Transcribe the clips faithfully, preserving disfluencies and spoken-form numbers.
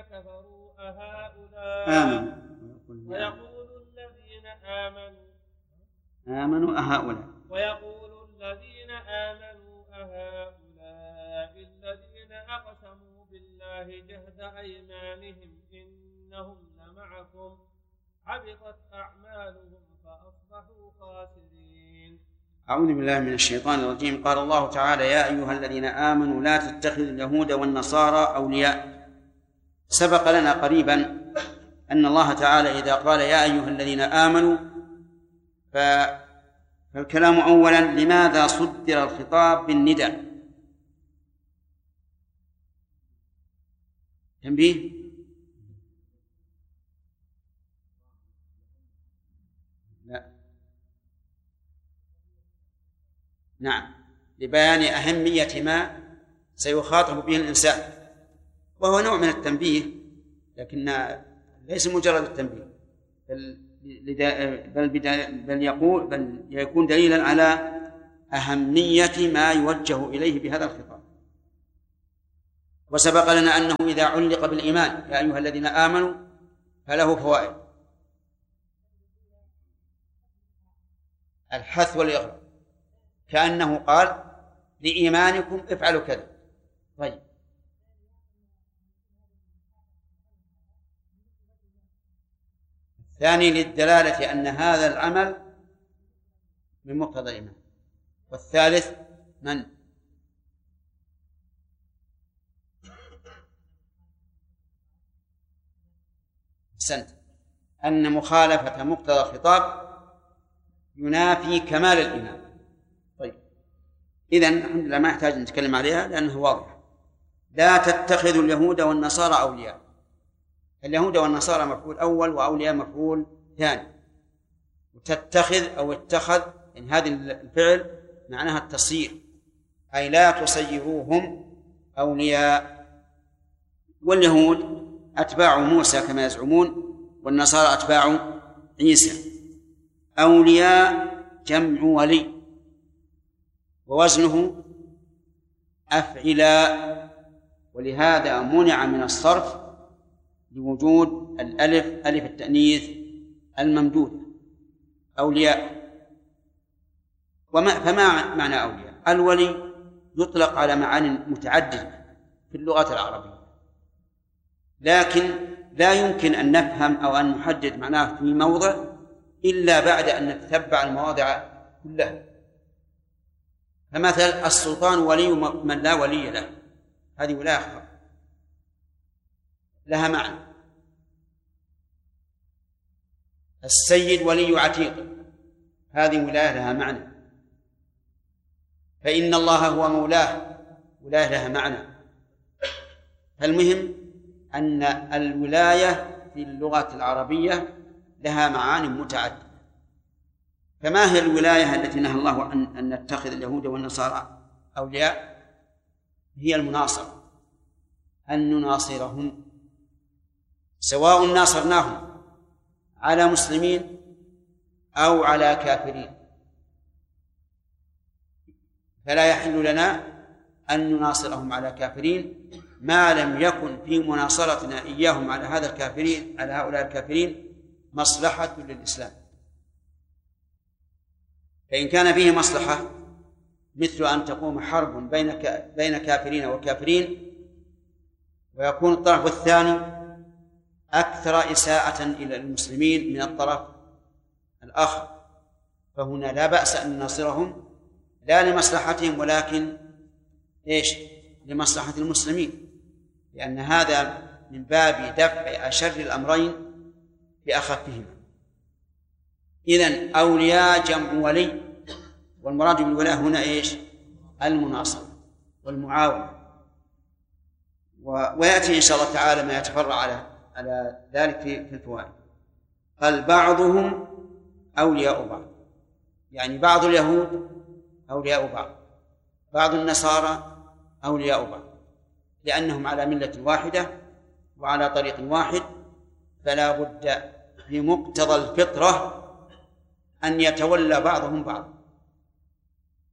كفروا أهؤلاء آمنوا ويقول الذين آمنوا آمنوا أهؤلاء ويقول الذين آمنوا أهؤلاء الذين أقسموا بالله جهد أيمانهم إنهم لمعكم حبطت أعمالهم فأصبحوا خاسرين. أعوذ بالله من الشيطان الرجيم. قال الله تعالى: يا أيها الذين آمنوا لا تتخذوا اليهود والنصارى أولياء. سبق لنا قريبا أن الله تعالى إذا قال يا أيها الذين آمنوا فالكلام أولا لماذا صدر الخطاب بالنداء؟ تنبيه؟ لا. نعم، لبيان أهمية ما سيخاطب به الإنسان، وهو نوع من التنبيه، لكن ليس مجرد التنبيه، بل بل, بل يقول بل يكون دليلا على أهمية ما يوجه إليه بهذا الخطاب. وسبق لنا أنه إذا علق بالإيمان يا أيها الذين آمنوا فله فوائد: الحث والإغراء، كأنه قال لإيمانكم افعلوا كذا. طيب، الثاني للدلالة أن هذا العمل من مقتضى الإيمان. والثالث من؟ أحسنت، أن مخالفة مقتضى الخطاب ينافي كمال الإيمان. طيب، إذن الحمد لله ما يحتاج نتكلم عليها لأنها واضحة. لا تتخذوا اليهود والنصارى أولياء. اليهود والنصارى مفعول أول وأولياء مفعول ثاني. وتتخذ أو اتخذ إن هذه الفعل معناها التصير، أي لا تصيروهم أولياء. واليهود أتباع موسى كما يزعمون، والنصارى أتباع عيسى. أولياء جمع ولي، ووزنه أفعلاء، ولهذا منع من الصرف لوجود الألف ألف التأنيث الممدودة أولياء. وما فما معنى أولياء؟ الولي يطلق على معاني متعددة في اللغة العربية، لكن لا يمكن أن نفهم أو أن نحدد معناه في موضع إلا بعد أن نتتبع المواضع كلها. فمثلا السلطان ولي من لا ولي له، هذه ولاية لها معنى. السيد ولي عتيق، هذه ولاية لها معنى. فإن الله هو مولاه، ولاية لها معنى. فالمهم أن الولاية في اللغة العربية لها معاني متعددة. فما هي الولاية التي نهى الله عن أن نتخذ اليهود والنصارى أولياء؟ هي المناصرة، أن نناصرهم، سواء ناصرناهم على مسلمين أو على كافرين. فلا يحل لنا أن نناصرهم على كافرين ما لم يكن في مناصرتنا إياهم على هذا الكافرين على هؤلاء الكافرين مصلحة للإسلام. فإن كان فيه مصلحة مثل أن تقوم حرب بين بين كافرين وكافرين، ويكون الطرف الثاني أكثر إساءة إلى المسلمين من الطرف الآخر، فهنا لا بأس أن نناصرهم لا لمصلحتهم ولكن إيش؟ لمصلحة المسلمين، لأن هذا من باب دفع أشر الأمرين بأخفهما. إذن أولياء جمع ولي، والمراد بالولاء هنا إيش؟ المناصرة والمعاونة. ويأتي إن شاء الله تعالى ما يتفرع على على ذلك في الفوائد. قال بعضهم أولياء بعض، يعني بعض اليهود أولياء بعض، بعض النصارى أولياء بعض، لأنهم على ملة واحدة وعلى طريق واحد، فلا بد بمقتضى الفطرة أن يتولى بعضهم بعض.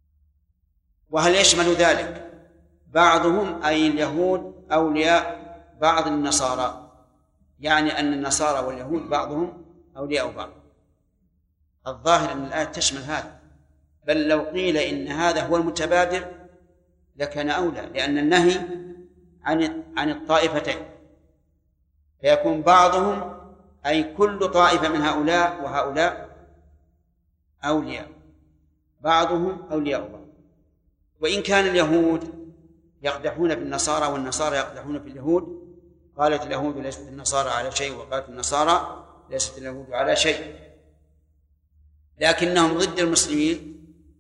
وهل يشمل ذلك بعضهم أي اليهود أولياء بعض النصارى، يعني أن النصارى واليهود بعضهم أولياء بعض. الظاهر أن الآية تشمل هذا، بل لو قيل إن هذا هو المتبادر لكان أولى، لأن النهي عن عن الطائفتين، فيكون بعضهم أي كل طائفة من هؤلاء وهؤلاء أولياء، بعضهم أولياء بعض. وإن كان اليهود يقدحون في النصارى والنصارى يقدحون في اليهود، قالت اليهود ليست النصارى على شيء وقالت النصارى ليست اليهود على شيء، لكنهم ضد المسلمين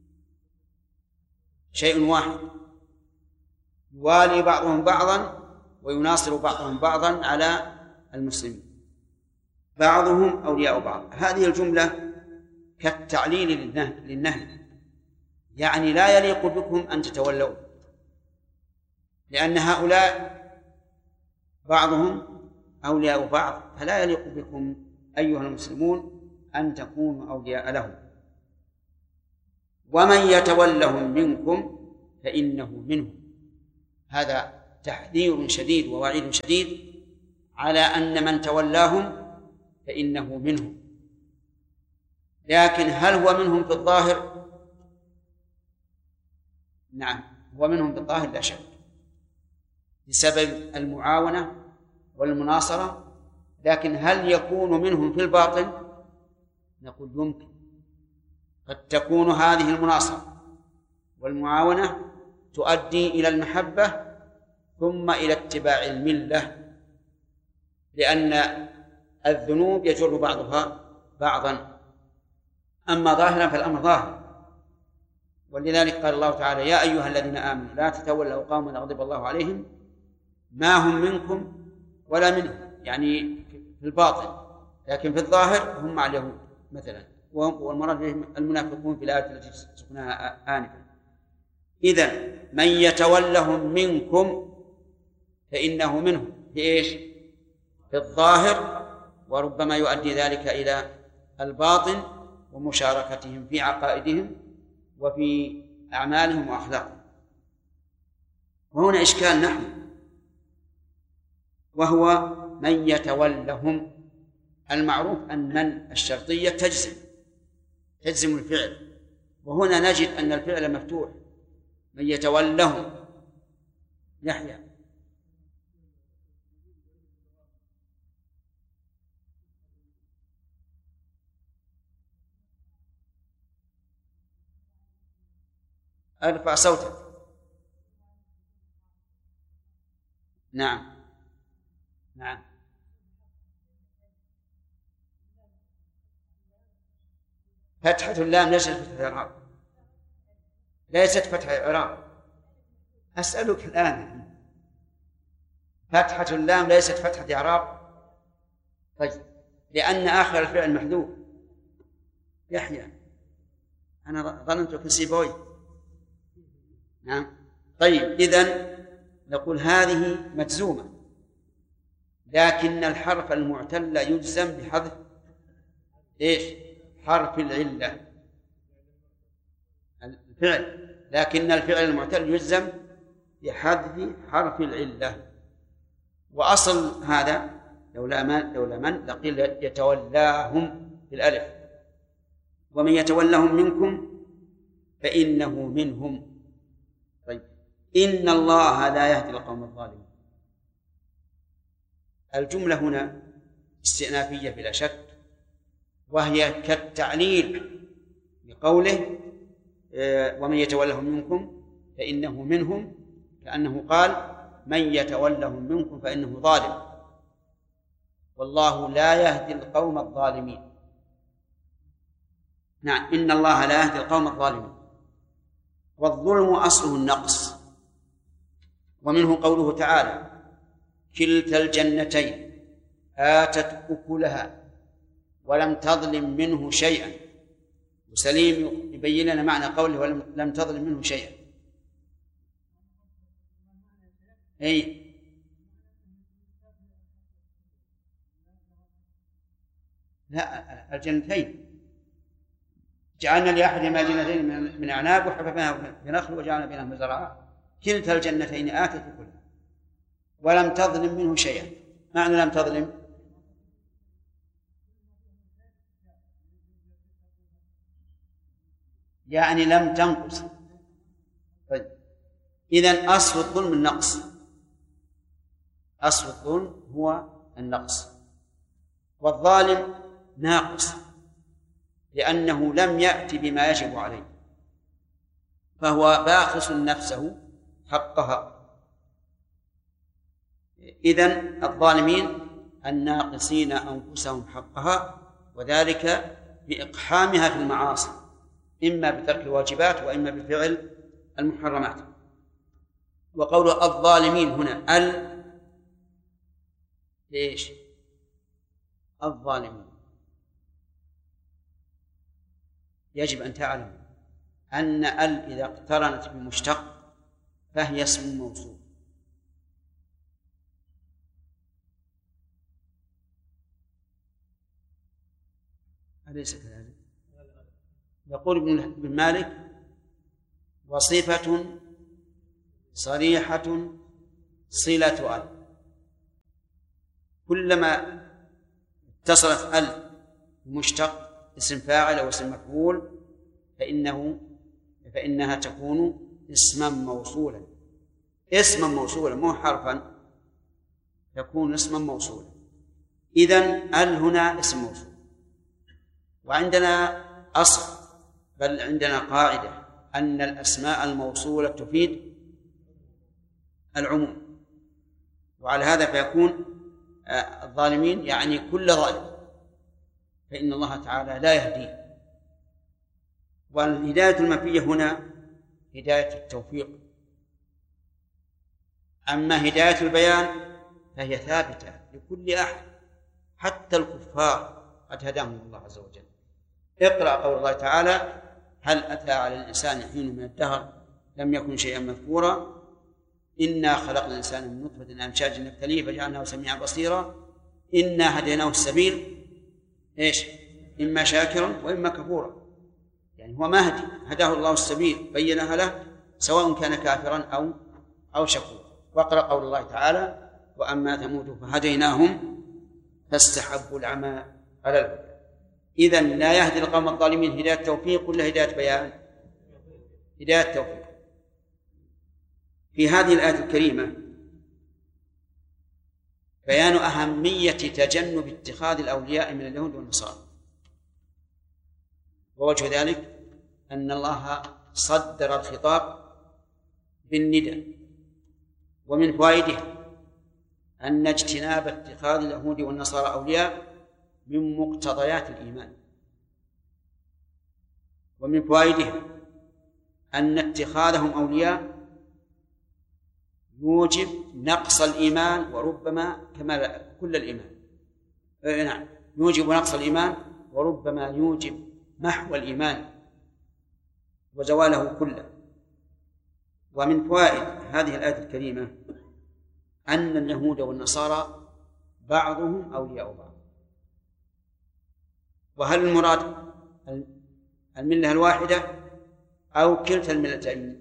شيء واحد، يوالي بعضهم بعضا ويناصر بعضهم بعضا على المسلمين، بعضهم أولياء بعض. هذه الجملة كالتعليل للنهي، يعني لا يليق بكم أن تتولوا، لأن هؤلاء بعضهم أولياء بعض، فلا يليق بكم أيها المسلمون أن تكونوا أولياء لهم. ومن يتولهم منكم فإنه منهم، هذا تحذير شديد ووعيد شديد على أن من تولاهم فإنه منهم. لكن هل هو منهم في الظاهر؟ نعم، هو منهم في الظاهر لا شك، بسبب المعاونة والمناصرة. لكن هل يكون منهم في الباطن؟ نقول يمكن، قد تكون هذه المناصرة والمعاونة تؤدي إلى المحبة ثم إلى اتباع الملة، لأن الذنوب يجر بعضها بعضا. أما ظاهرا فالأمر ظاهر، ولذلك قال الله تعالى: يا أيها الذين آمنوا لا تتولوا قوما غضب الله عليهم ما هم منكم ولا منهم، يعني في الباطن، لكن في الظاهر هم مع اليهود مثلا، والمراد بهم المنافقون في الآية التي سكناها آنفا. إذن من يتولهم منكم فإنه منهم في إيش؟ في الظاهر، وربما يؤدي ذلك إلى الباطن ومشاركتهم في عقائدهم وفي أعمالهم وأخلاقهم. وهنا إشكال نحن، وهو من يتولهم. المعروف أن من الشرطية تجزم تجزم الفعل، وهنا نجد أن الفعل مفتوح، من يتولهم. يحيى ارفع صوتك. نعم نعم فتحة اللام ليست فتحة الإعراب، ليست فتحة الإعراب. أسألك الآن، فتحة اللام ليست فتحة إعراب؟ طيب، لأن آخر الفعل محذوف. يحيى أنا ظننتك سيبوي. نعم. طيب، إذن نقول هذه مجزومة، لكن الحرف المعتل يجزم بحذف إيش؟ حرف العلة الفعل، لكن الفعل المعتل يجزم بحذف حرف العلة. وأصل هذا لولا من لولا من لقيل يتولاهم بالألف، ومن يتولهم منكم فإنه منهم. طيب، إن الله لا يهدي القوم الظالمين. الجملة هنا استئنافية بلا شك، وهي كالتعليل بقوله ومن يتولهم منكم فإنه منهم، كأنه قال من يتولهم منكم فإنه ظالم، والله لا يهدي القوم الظالمين. نعم، إن الله لا يهدي القوم الظالمين. والظلم أصله النقص، ومنه قوله تعالى كلتا الجنتين آتت أكلها ولم تظلم منه شيئا. وسليم يبين لنا معنى قوله ولم تظلم منه شيئا. أي لا، الجنتين جعلنا لأحدهما جنتين من أعناب وحففناها بنخل وجعلنا بينهما زرعا. كلتا الجنتين آتت أكلها، ولم تظلم منه شيئا. معنى لم تظلم يعني لم تنقص. طيب إذن أصل الظلم النقص، أصل الظلم هو النقص، والظالم ناقص لأنه لم يأتي بما يجب عليه، فهو باخس نفسه حقها. إذن الظالمين الناقصين أنفسهم حقها، وذلك بإقحامها في المعاصي، إما بترك الواجبات وإما بفعل المحرمات. وقول الظالمين هنا ال ليش؟ الظالمين يجب أن تعلم أن ال إذا اقترنت بمشتق فهي اسم موصول، أليس كذلك؟ يقول ابن مالك وصفة صريحة صلة ال، كلما اتصلت ال بمشتق اسم فاعل أو اسم مفعول فإنه فإنها تكون اسما موصولا، اسما موصولا مو حرفا، تكون اسما موصولا. إذن ال هنا اسم موصول. وعندنا أصل، بل عندنا قاعدة أن الأسماء الموصولة تفيد العموم، وعلى هذا فيكون الظالمين يعني كل ظالم، فإن الله تعالى لا يهدي. والهداية المنفية هنا هداية التوفيق، أما هداية البيان فهي ثابتة لكل أحد حتى الكفار قد هداهم الله عز وجل. اقرأ قول الله تعالى هل أتى على الإنسان حين من الدهر لم يكن شيئا مذكورا إنا خلقنا الإنسان من نطفة أمشاج نبتليه فجعلناه سميعا بصيرا إنا هديناه السبيل إيش إما شاكرا وإما كفورا، يعني هو مهدي هداه الله السبيل بينها له سواء كان كافرا أو أو شكورا. واقرأ قول الله تعالى وأما ثمود فهديناهم فاستحبوا العمى على الهدى. إذن لا يهدي القوم الظالمين هداية توفيق ولا هداية بيان؟ هداية توفيق. في هذه الآية الكريمة بيان أهمية تجنب اتخاذ الأولياء من اليهود والنصارى، ووجه ذلك أن الله صدر الخطاب بالندى. ومن فوائده أن اجتناب اتخاذ اليهود والنصارى أولياء من مقتضيات الإيمان. ومن فوائده أن اتخاذهم أولياء يوجب نقص الإيمان وربما كمال كل الإيمان. أه نعم يوجب نقص الإيمان وربما يوجب محو الإيمان وزواله كله. ومن فوائد هذه الآية الكريمة أن اليهود والنصارى بعضهم أولياء بعض. وهل المراد الملة الواحدة أو كلتا الملتين؟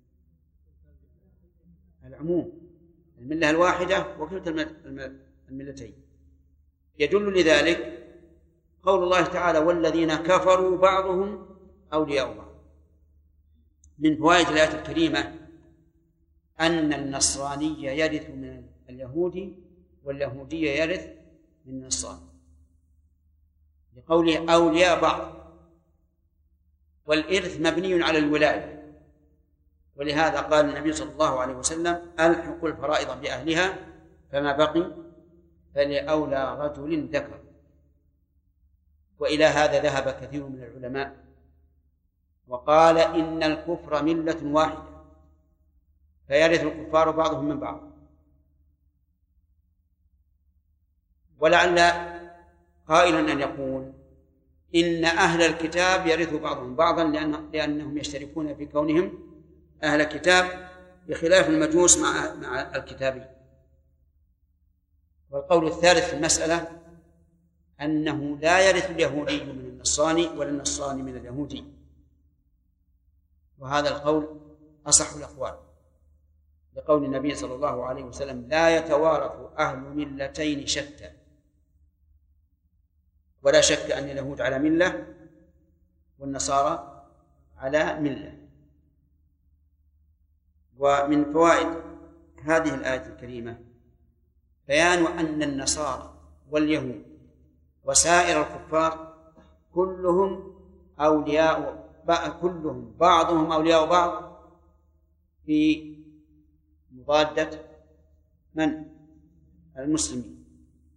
العموم، الملة الواحدة وكلتا الملتين. يدل لذلك قول الله تعالى والذين كفروا بعضهم أولياء بعض. من فوائد الآية الكريمة أن النصراني يرث من اليهودي واليهودي يرث من النصراني لقوله أولياء بعض، والإرث مبني على الولاية، ولهذا قال النبي صلى الله عليه وسلم ألحقوا الفرائض بأهلها فما بقي فلأولى رجل ذكر. وإلى هذا ذهب كثير من العلماء وقال إن الكفر ملة واحدة فيرث الكفار بعضهم من بعض. ولعل قائلا أن يقول إن أهل الكتاب يرث بعضهم بعضا لأن لأنهم يشتركون في كونهم أهل كتاب بخلاف المجوس مع مع الكتابي. والقول الثالث في المسألة أنه لا يرث اليهودي من النصراني ولا النصراني من اليهودي، وهذا القول أصح الأقوال. لقول النبي صلى الله عليه وسلم: لا يتوارث أهل ملتين شتى. ولا شك أن اليهود على ملة والنصارى على ملة. ومن فوائد هذه الآية الكريمة بيان أن النصارى واليهود وسائر الكفار كلهم أولياء كلهم بعضهم أولياء بعض في مضادة من؟ المسلمين.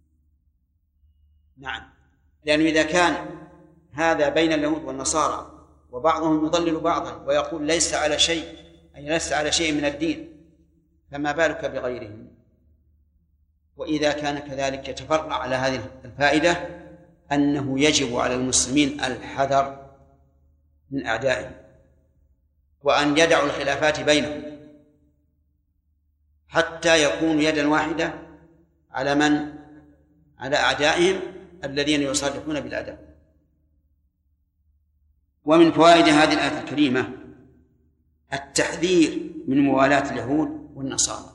نعم، لأنه إذا كان هذا بين اليهود والنصارى وبعضهم يضلل بعضا ويقول ليس على شيء، أي ليس على شيء من الدين، فما بالك بغيرهم؟ وإذا كان كذلك يتفرع على هذه الفائدة أنه يجب على المسلمين الحذر من أعدائهم، وأن يدعوا الخلافات بينهم حتى يكونوا يدا واحدة على من؟ على أعدائهم الذين يصرحون بالعداوة. ومن فوائد هذه الآية الكريمة التحذير من موالاة اليهود والنصارى،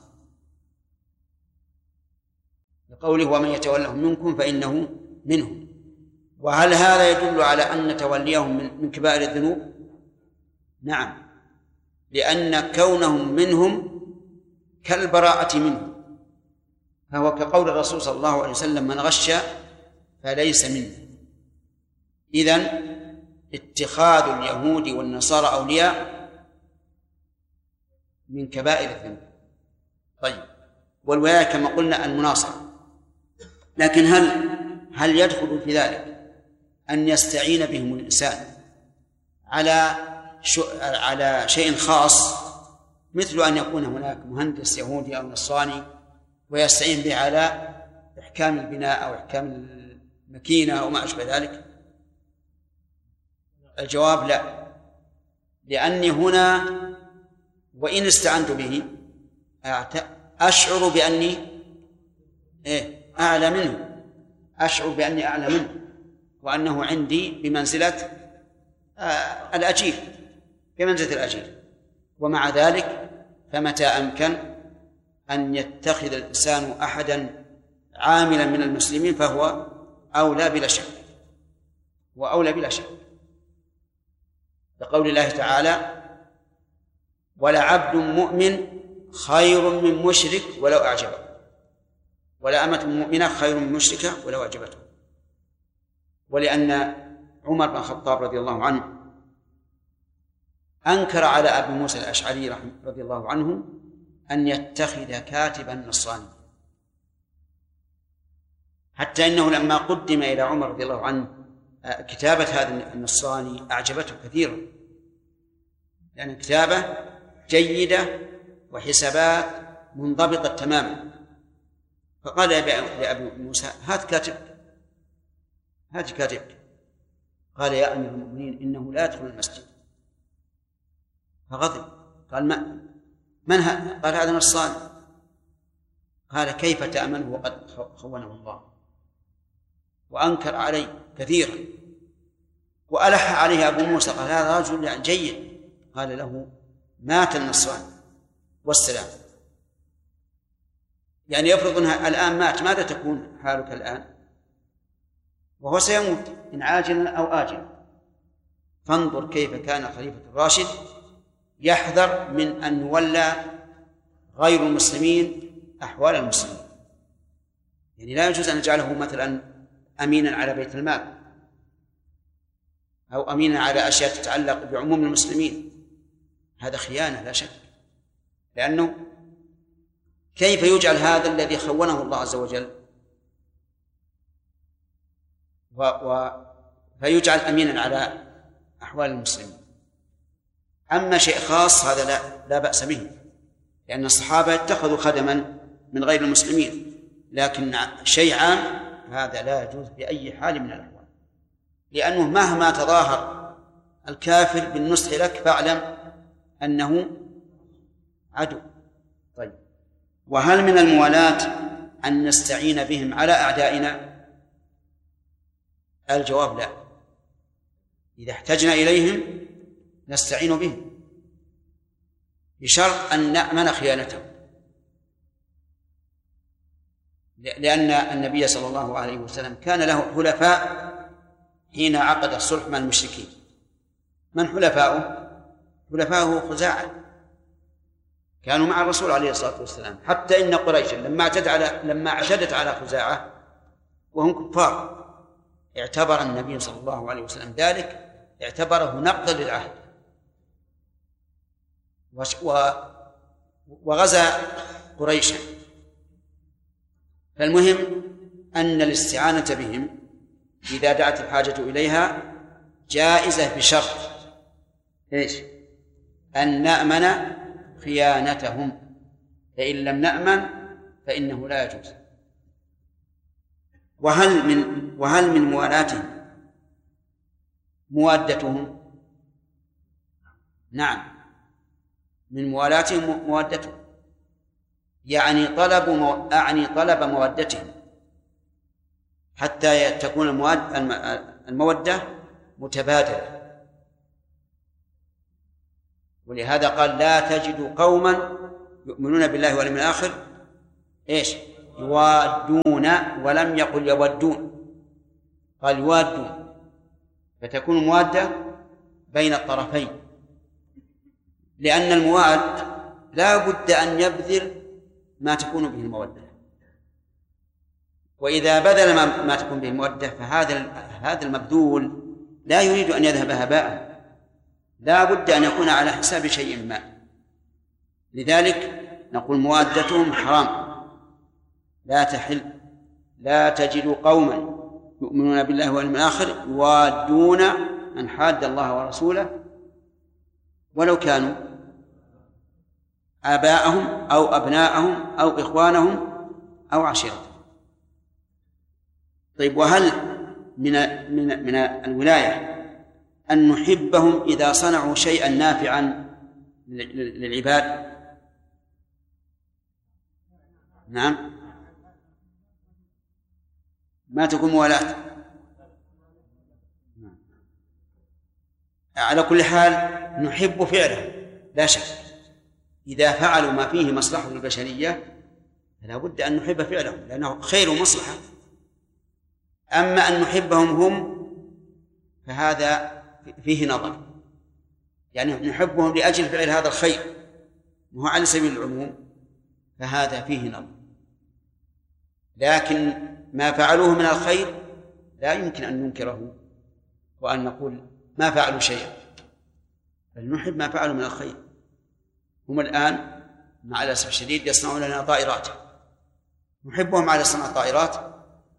لقوله: ومن يتولهم منكم فإنه منهم. وهل هذا يدل على أن توليهم من كبائر الذنوب؟ نعم، لأن كونهم منهم كالبراءة منهم، فهو كقول الرسول صلى الله عليه وسلم: من غش فليس منه. إذن اتخاذ اليهود والنصارى أولياء من كبائر الذنوب. طيب، والولاية كما قلنا المناصرة، لكن هل هل يدخل في ذلك أن يستعين بهم الإنسان على على شيء خاص، مثل أن يكون هناك مهندس يهودي أو نصراني ويستعين به على إحكام البناء أو إحكام الماكينة أو ما أشبه ذلك؟ الجواب لا، لأني هنا وإن استعنت به أشعر بأني إيه أعلى منه، أشعر بأني أعلى منه، وأنه عندي بمنزلة آه الأجير، بمنزلة الأجير. ومع ذلك فمتى أمكن أن يتخذ الإنسان أحدا عاملا من المسلمين فهو أولى بلا شك، وأولى بلا شك، لقول الله تعالى: ولعبد مؤمن خير من مشرك ولو أعجبه، ولأمة مؤمنة خير من مشركة ولو أعجبته. ولأن عمر بن الخطاب رضي الله عنه أنكر على أبي موسى الأشعري رضي الله عنه أن يتخذ كاتبا نصراني، حتى إنه لما قدم إلى عمر رضي الله عنه كتابة هذا النصراني أعجبته كثيرا، لأن كتابة جيدة وحسابات منضبطة تماما. فقال لأبي موسى: هات كاتبك، هات كاتبك. قال: يا أمير المؤمنين إنه لا يدخل المسجد. فغضب، قال: ما من هذا؟ قال: هذا نصراني. قال: كيف تأمنه وقد خونه الله؟ وأنكر عليه كثيرا، وألح عليه أبو موسى، قال: هذا رجل جيد. قال له: مات النصراني والسلام. يعني يفرض أنها الآن مات، ماذا تكون حالك الآن؟ وهو سيموت إن عاجلا أو آجلا. فانظر كيف كان خليفة الراشد يحذر من أن يولى غير المسلمين أحوال المسلمين. يعني لا يجوز أن نجعله مثلا أمينا على بيت المال أو أمينا على أشياء تتعلق بعموم المسلمين، هذا خيانة لا شك، لأنه كيف يجعل هذا الذي خونه الله عز وجل و... و... فيجعل أمينا على أحوال المسلمين؟ أما شيء خاص هذا لا, لا بأس به، لأن الصحابة اتخذوا خدما من غير المسلمين، لكن شيء عام هذا لا يجوز بأي حال من الأحوال، لأنه مهما تظاهر الكافر بالنصح لك فاعلم أنه عدو. طيب، وهل من الموالاة أن نستعين بهم على أعدائنا؟ الجواب لا. إذا احتجنا إليهم نستعين بهم بشرط أن نأمن خيانتهم. لأن النبي صلى الله عليه وسلم كان له حلفاء حين عقد الصلح مع المشركين. من حلفاؤه؟ حلفاؤه خزاعة، كانوا مع الرسول عليه الصلاة والسلام، حتى إن قريشا لما اعتدت على لما اعتدت على خزاعة وهم كفار اعتبر النبي صلى الله عليه وسلم ذلك، اعتبره نقضا للعهد وغزا قريشا. فالمهم أن الاستعانة بهم إذا دعت الحاجة إليها جائزة بشرط إيش؟ أن نأمن خيانتهم، فإن لم نأمن فإنه لا يجوز. وهل من وهل من موالاتهم موادتهم؟ نعم، من موالاتهم موادتهم، يعني طلب مو... أعني طلب مودتهم حتى تكون المواد المودة متبادلة. ولهذا قال لا تجد قوما يؤمنون بالله واليوم الآخر إيش؟ يوادون، ولم يقل يودون، قال يوادون، فتكون موادة بين الطرفين، لأن المواد لا بد أن يبذل ما تكون به المودة، وإذا بذل ما تكون به المودة فهذا هذا المبذول لا يريد أن يذهب هباء، لا بد أن يكون على حساب شيء ما. لذلك نقول موادتهم حرام، لا تحل. لا تجد قوما يؤمنون بالله واليوم الآخر يوادون من حاد الله ورسوله ولو كانوا آباءهم أو أبناءهم أو إخوانهم أو عشيرتهم. طيب، وهل من من من الولاية أن نحبهم إذا صنعوا شيئا نافعا للعباد؟ نعم، ما تكون موالاة. على كل حال نحب فعله لا شك، إذا فعلوا ما فيه مصلحة للبشرية فلا بد أن نحب فعلهم لأنه خير ومصلحة. أما أن نحبهم هم فهذا فيه نظر، يعني نحبهم لأجل فعل هذا الخير وهو على سبيل العموم فهذا فيه نظر، لكن ما فعلوه من الخير لا يمكن أن ننكره وأن نقول ما فعلوا شيئا، بل نحب ما فعلوا من الخير. هم الآن مع الأسف الشديد يصنعون لنا طائرات، نحبهم على صنع الطائرات؟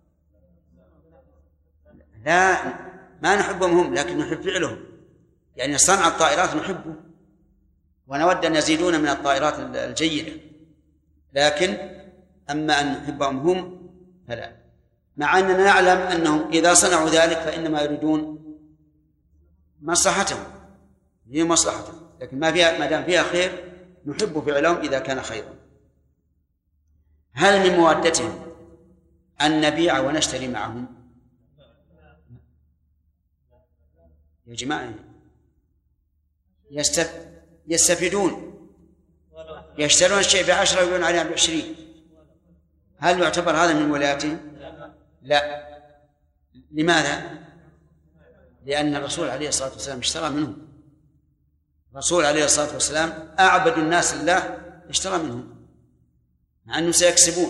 لا، ما نحبهم هم، لكن نحب فعلهم، يعني صنع الطائرات نحبه ونود أن يزيدون من الطائرات الجيدة، لكن أما أن نحبهم هم فلا، مع أننا نعلم أنهم إذا صنعوا ذلك فإنما يريدون مصلحتهم، هي مصلحتهم، لكن ما فيها ما دام فيها خير نحب فعلهم إذا كان خيرا. هل من موادتهم أن نبيع ونشتري معهم؟ يا جماعة يستفيدون، يشترون الشيء بعشرة ويبيعون عليه بعشرين، هل يعتبر هذا من ولايتهم؟ لا. لماذا؟ لأن الرسول عليه الصلاة والسلام اشترى منهم، الرسول عليه الصلاة والسلام أعبد الناس لله اشترى منهم، مع أنه سيكسبون،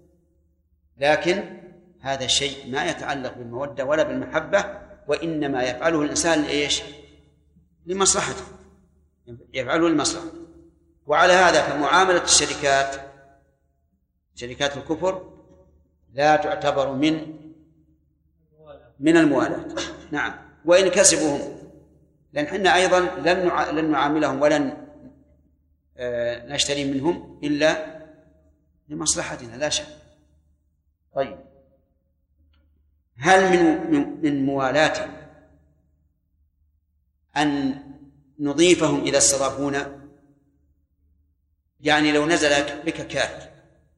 لكن هذا الشيء ما يتعلق بالمودة ولا بالمحبة، وإنما يفعله الإنسان لإيش؟ لمصلحته، يفعله لمصلحته. وعلى هذا فمعاملة الشركات، شركات الكفر، لا تعتبر من من الموالاة. نعم، وإن كسبوهم، لأن حنا أيضا لن لن نعاملهم ولن نشتري منهم إلا لمصلحتنا لا شك. طيب، هل من من موالاتهم أن نضيفهم إذا استضافونا؟ يعني لو نزل بك كاتب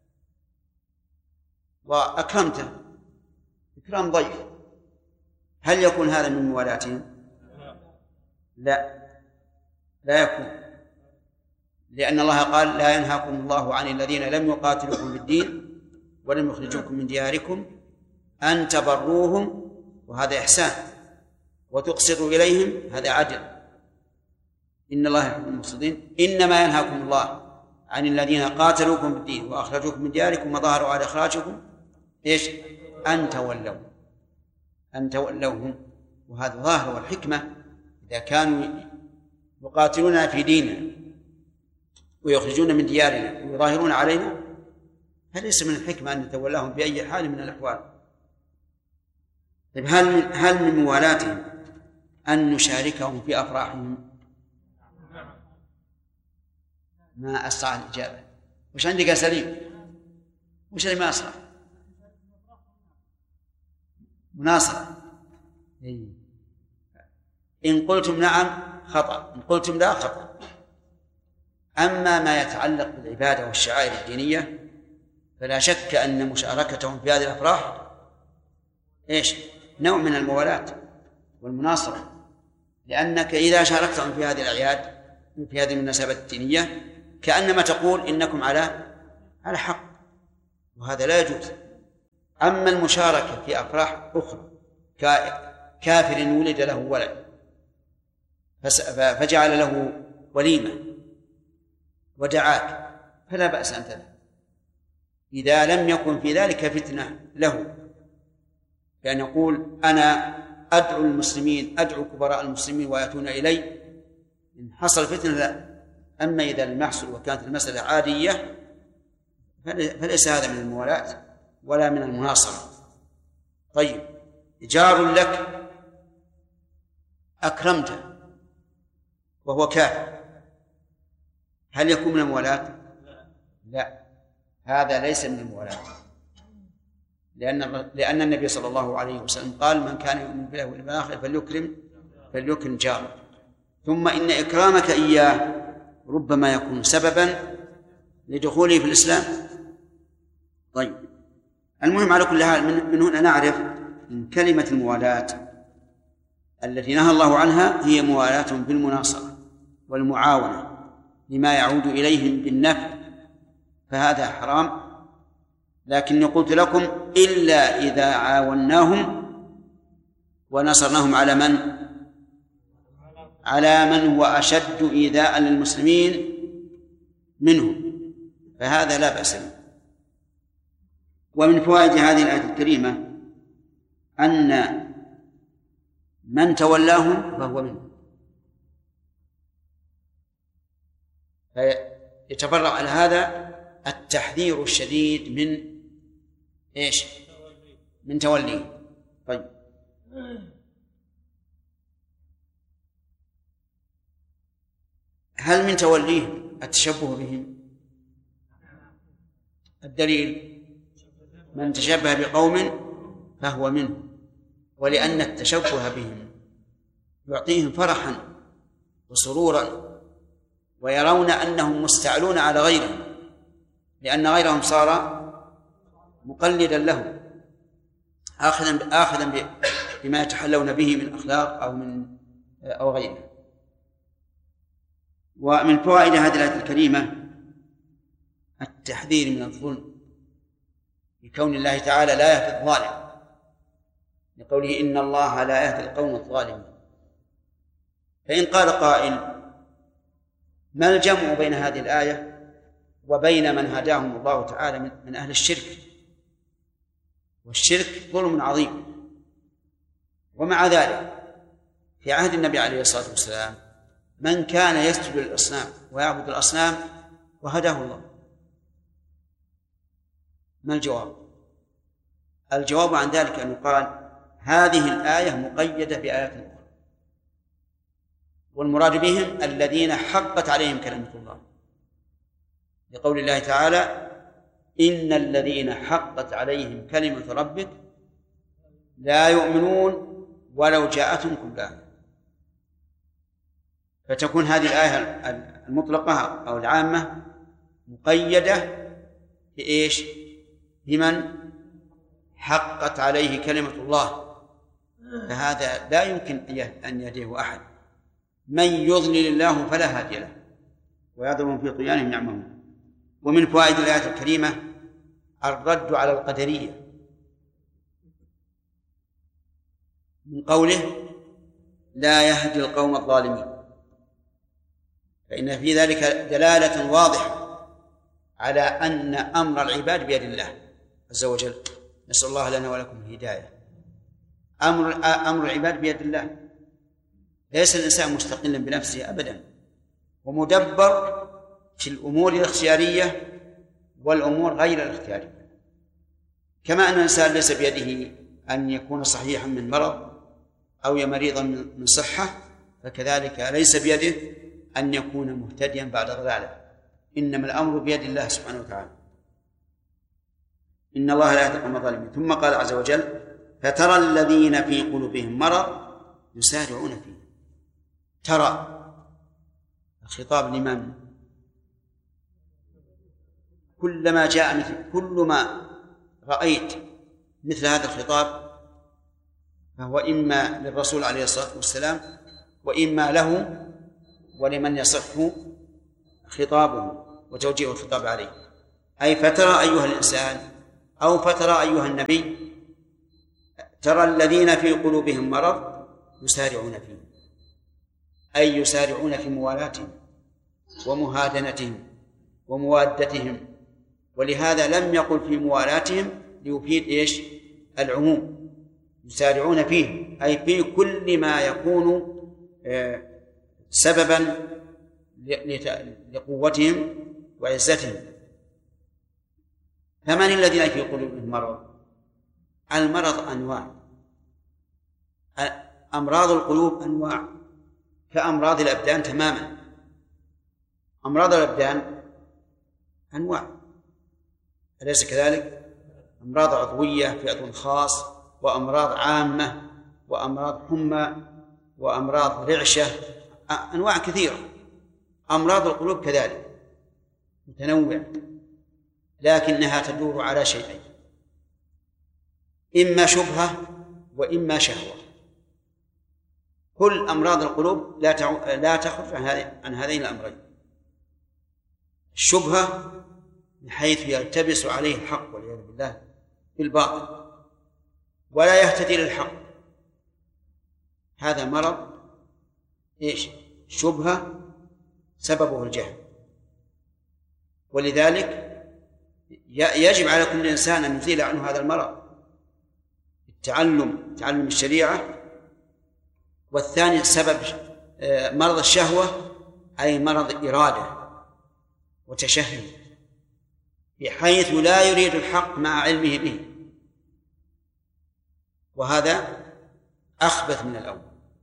وأكرمته إكرام ضيف، هل يكون هذا من موالاتهم؟ لا، لا يكون، لأن الله قال لا ينهاكم الله عن الذين لم يقاتلوكم في الدين ولم يخرجوكم من دياركم أن تبروهم، وهذا إحسان، وتقسطوا إليهم، هذا عدل. إن الله يحب المقسطين. إنما ينهاكم الله عن الذين قاتلوكم بالدين وأخرجوكم من دياركم وظاهروا على إخراجكم إيش؟ أن تولوا أن تولوهم. وهذا ظاهر والحكمة، إذا كانوا يقاتلون في ديننا ويخرجون من ديارنا ويظاهرون علينا، فليس من الحكمة أن نتولاهم بأي حال من الأحوال. طيب هل من هل من موالاتهم أن نشاركهم في أفراحهم؟ ما أسرع الإجابة. وش عندك يا سليم؟ وش اللي ما أسرع؟ مناصرة. إن قلتم نعم خطأ، إن قلتم لا خطأ. أما ما يتعلق بالعبادة والشعائر الدينية فلا شك أن مشاركتهم في هذه الأفراح إيش؟ نوع من الموالاة والمناصرة، لأنك إذا شاركتهم في هذه الأعياد في هذه المناسبات الدينية كأنما تقول إنكم على على حق، وهذا لا يجوز. أما المشاركة في أفراح أخرى كافر ولد له ولد فجعل له وليمة ودعاك فلا بأس أن تذهب، إذا لم يكن في ذلك فتنة له، يعني يقول أنا أدعو المسلمين، أدعو كبراء المسلمين ويأتون إلي، إن حصل فتنة لا. أما إذا لم يحصل وكانت المسألة عادية فليس هذا من الموالاة ولا من المناصرة. طيب جار لك أكرمته وهو كافر، هل يكون من الموالاة؟ لا، هذا ليس من الموالاة، لأن لأن النبي صلى الله عليه وسلم قال من كان يؤمن بالله واليوم الآخر فليكرم فليكرم جاره. ثم إن إكرامك إياه ربما يكون سببا لدخوله في الإسلام. طيب المهم على كل حال من هنا نعرف أن كلمة الموالاة التي نهى الله عنها هي موالاة بالمناصرة والمعاونة لما يعود إليهم بالنفع، فهذا حرام. لكني قلت لكم إلا إذا عاوناهم ونصرناهم على من على من هو أشد إيذاء للمسلمين منهم، فهذا لا بأس به. ومن فوائد هذه الآية الكريمة أن من تولاهم فهو منهم، فيتفرع على هذا التحذير الشديد من إيش؟ من توليه. طيب هل من توليه التشبه بهم؟ الدليل من تشبه بقوم فهو منه، ولأن التشبه بهم يعطيهم فرحا وسرورا ويرون أنهم مستعلون على غيرهم، لأن غيرهم صار مقلدا له آخذا آخذا بما يتحلون به من أخلاق أو من أو غيره. ومن فوائد هذه الآية الكريمة التحذير من الظلم، لكون الله تعالى لا يهدي الظالم، لقوله إن الله لا يهدي القوم الظالمين. فإن قال قائل ما الجمع بين هذه الآية وبين من هداهم الله تعالى من أهل الشرك؟ والشرك ظلم عظيم. ومع ذلك في عهد النبي عليه الصلاة والسلام من كان يسجد للأصنام ويعبد الأصنام وهداه الله. ما الجواب؟ الجواب عن ذلك أن يقال هذه الآية مقيدة بآيات أخرى، والمراد بهم الذين حقت عليهم كلمة الله، لقول الله تعالى إن الذين حقت عليهم كلمة ربك لا يؤمنون ولو جاءتهم كل آية. فتكون هذه الآية المطلقة أو العامة مقيدة بإيش؟ بمن حقت عليه كلمة الله، فهذا لا يمكن أن يهديه أحد. من يضلل الله فلا هادي له ويضربهم في طغيانهم يعمهون. ومن فوائد الآية الكريمة الرد على القدرية من قوله لا يهدي القوم الظالمين، فإن في ذلك دلالة واضحة على أن أمر العباد بيد الله عز وجل. نسأل الله لنا ولكم الهداية. أمر أمر العباد بيد الله، ليس الإنسان مستقلا بنفسه أبدا، ومدبر في الأمور الاختيارية والأمور غير الاختيارية. كما أن الإنسان ليس بيده أن يكون صحيحا من مرض أو مريضا من صحة، فكذلك ليس بيده أن يكون مهتديا بعد ضلاله، إنما الأمر بيد الله سبحانه وتعالى. إن الله لا يهدي القوم الظالمين. ثم قال عز وجل فترى الذين في قلوبهم مرض يسارعون فيه. ترى الخطاب لمن؟ كلما جاء مثل كل ما رأيت مثل هذا الخطاب فهو إما للرسول عليه الصلاة والسلام وإما له ولمن يصح خطابه وتوجيه الخطاب عليه. أي فترى أيها الإنسان أو فترى أيها النبي، ترى الذين في قلوبهم مرض يسارعون فيه، أي يسارعون في موالاتهم ومهادنتهم وموادتهم. ولهذا لم يقل في موالاتهم ليفيد إيش؟ العموم. يسارعون فيه أي في كل ما يكون سببا لقوتهم وعزتهم. فمن الذين في قلوبهم مرض؟ المرض أنواع، أمراض القلوب أنواع كأمراض الأبدان تماما. أمراض الأبدان أنواع، أليس كذلك؟ أمراض عضوية فئة خاص، وأمراض عامة، وأمراض حمى، وأمراض رعشة، أنواع كثيرة. أمراض القلوب كذلك متنوعة، لكنها تدور على شيئين: إما شبهة وإما شهوة. كل أمراض القلوب لا تع... لا تخرج عن هذين الأمرين. الشبهة بحيث يلتبس عليه الحق والعياذ بالله بالباطل ولا يهتدي للحق، هذا مرض إيش؟ شبهة سببه الجهل. ولذلك يجب على كل إنسان أن يزيل عنه هذا المرض التعلم تعلم الشريعة. والثاني سبب مرض الشهوة أي مرض إرادة وتشهي بحيث لا يريد الحق مع علمه به، وهذا أخبث من الأول،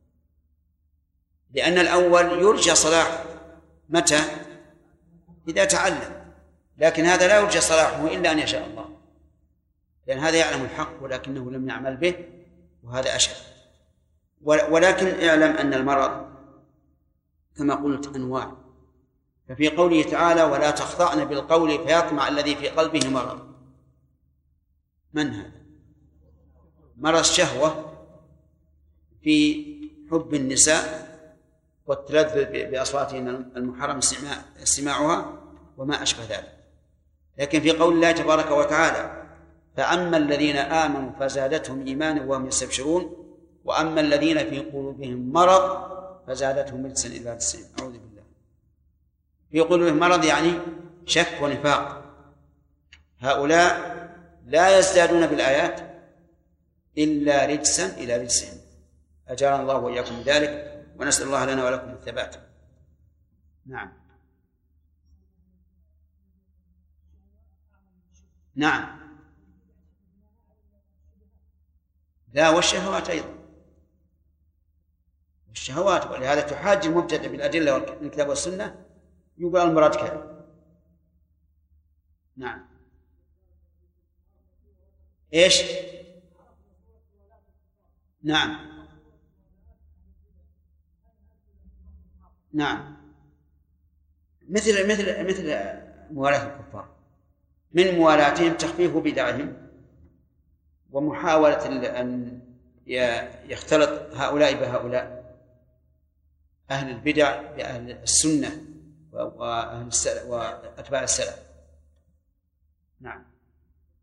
لأن الأول يرجى صلاح متى؟ إذا تعلم، لكن هذا لا يرجى صلاحه إلا أن يشاء الله، لأن هذا يعلم الحق ولكنه لم يعمل به، وهذا أشد. ولكن اعلم أن المرض كما قلت أنواع. ففي قوله تعالى ولا تخضعن بالقول فيطمع الذي في قلبه مرض، من هذا؟ مرض الشهوة في حب النساء والتلذذ بأصواتهن المحرم استماعها وما أشبه ذلك. لكن في قول الله تبارك وتعالى فأما الذين آمنوا فزادتهم إيمانا وهم يستبشرون وأما الذين في قلوبهم مرض فزادتهم رجسا إلى رجسهم. أعوذ بالله. في قلوبهم مرض يعني شك ونفاق. هؤلاء لا يزدادون بالآيات إلا رجسا إلى رجسهم. أجارنا الله وإياكم بذلك، ونسأل الله لنا ولكم الثبات. نعم نعم لا، والشهوات أيضا، الشهوات. ولهذا تحاج المبتدع بالأدلة من الكتاب والسنة، يقول المراد كذا. نعم إيش؟ نعم نعم مثل مثل مثل موالاة الكفار، من موالاتهم تخفيف بدعهم ومحاولة أن يختلط هؤلاء بهؤلاء، أهل البدع بأهل السنة وأهل السلف وأتباع السلف. نعم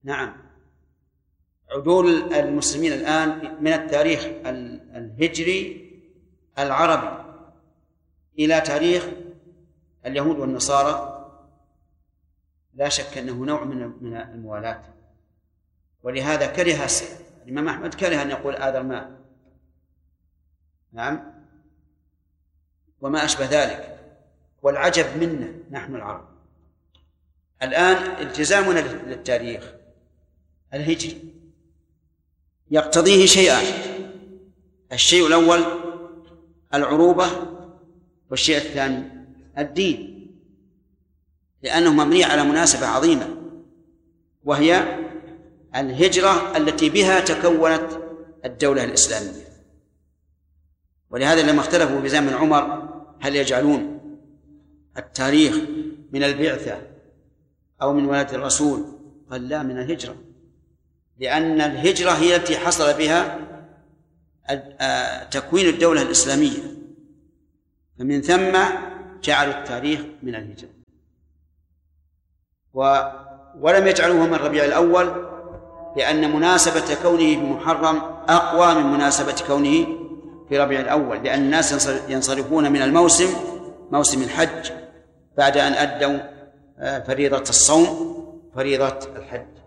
نعم، عدول المسلمين الآن من التاريخ الهجري العربي إلى تاريخ اليهود والنصارى لا شك أنه نوع من الموالاة، ولهذا كره الإمام أحمد كره أن يقول آذر ماء. نعم، وما أشبه ذلك. والعجب منا نحن العرب الآن التزامنا للتاريخ الهجري يقتضيه شيئان: الشيء الأول العروبة، والشيء الثاني الدين، لأنه مبني على مناسبة عظيمة وهي الهجرة التي بها تكونت الدولة الإسلامية. ولهذا لما اختلفوا في زمن عمر هل يجعلون التاريخ من البعثة أو من ولادة الرسول، قال لا، من الهجرة، لأن الهجرة هي التي حصل بها تكوين الدولة الإسلامية، فمن ثم جعلوا التاريخ من الهجرة. ولم يجعلوه من ربيع الأول لأن مناسبة كونه في محرم أقوى من مناسبة كونه في ربيع الأول، لأن الناس ينصرفون من الموسم موسم الحج بعد أن أدوا فريضة الصوم فريضة الحج.